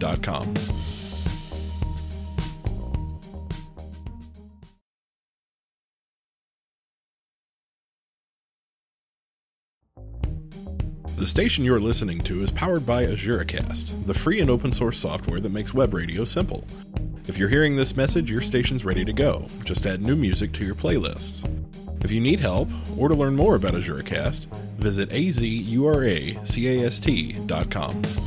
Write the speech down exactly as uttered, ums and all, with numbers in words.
dot com. The station you're listening to is powered by AzureCast, the free and open source software that makes web radio simple. If you're hearing this message, your station's ready to go. Just add new music to your playlists. If you need help, or to learn more about AzureCast, visit A Z U R A C A S T dot com.